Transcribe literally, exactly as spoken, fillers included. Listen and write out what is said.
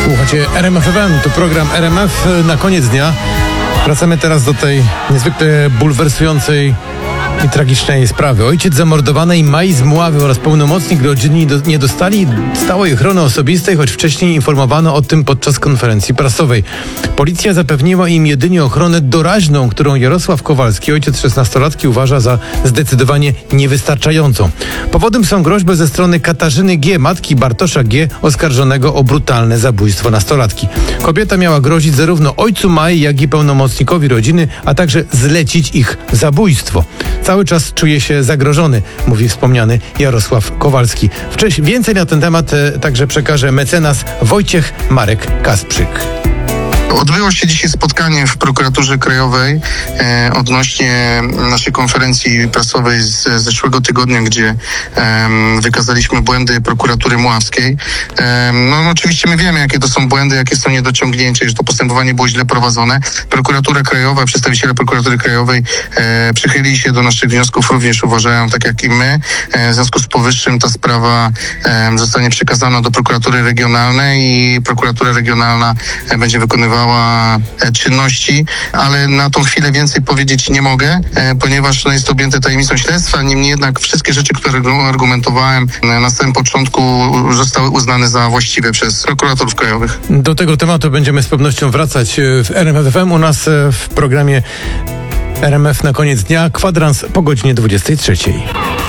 Słuchajcie, R M F F M, to program R M F na koniec dnia. Wracamy teraz do tej niezwykle bulwersującej i tragicznej sprawy. Ojciec zamordowanej Mai z Mławy oraz pełnomocnik rodziny nie dostali stałej ochrony osobistej, choć wcześniej informowano o tym podczas konferencji prasowej. Policja zapewniła im jedynie ochronę doraźną, którą Jarosław Kowalski, ojciec szesnastolatki, uważa za zdecydowanie niewystarczającą. Powodem są groźby ze strony Katarzyny G., matki Bartosza G., oskarżonego o brutalne zabójstwo nastolatki. Kobieta miała grozić zarówno ojcu Mai, jak i pełnomocnikowi rodziny, a także zlecić ich zabójstwo. Cały czas czuje się zagrożony, mówi wspomniany Jarosław Kowalski. Wcześniej więcej na ten temat e, także przekaże mecenas Wojciech Marek Kasprzyk. Odbyło się dzisiaj spotkanie w Prokuraturze Krajowej e, odnośnie naszej konferencji prasowej z zeszłego tygodnia, gdzie e, wykazaliśmy błędy Prokuratury Mławskiej. E, no, no oczywiście my wiemy, jakie to są błędy, jakie są niedociągnięcia, że to postępowanie było źle prowadzone. Prokuratura Krajowa, przedstawiciele Prokuratury Krajowej e, przychylili się do naszych wniosków, również uważają, tak jak i my. E, w związku z powyższym ta sprawa e, zostanie przekazana do Prokuratury Regionalnej i Prokuratura Regionalna e, będzie wykonywała czynności, ale na tą chwilę więcej powiedzieć nie mogę, ponieważ no, jest to objęte tajemnicą śledztwa. Niemniej jednak wszystkie rzeczy, które argumentowałem na samym początku, zostały uznane za właściwe przez prokuratorów krajowych. Do tego tematu będziemy z pewnością wracać w R M F F M. U nas w programie R M F na koniec dnia, kwadrans po godzinie dwudziestej trzeciej.